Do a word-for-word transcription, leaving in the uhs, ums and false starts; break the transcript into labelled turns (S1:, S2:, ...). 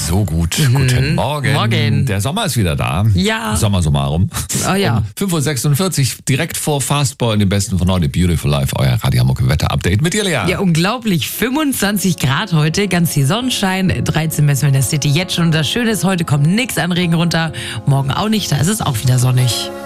S1: So gut.
S2: Mhm.
S1: Guten Morgen.
S2: Morgen.
S1: Der Sommer ist wieder da.
S2: Ja.
S1: Sommer summarum.
S2: Oh ja.
S1: Um fünf Uhr sechsundvierzig direkt vor Fastball in dem Besten von heute. Beautiful Life, euer Radio Hamburg Wetter-Update mit dir, Lea.
S2: Ja, unglaublich. fünfundzwanzig Grad heute, ganz viel Sonnenschein, dreizehn messen wir in der City jetzt schon. Und das Schöne ist, heute kommt nichts an Regen runter, morgen auch nicht, da ist es auch wieder sonnig.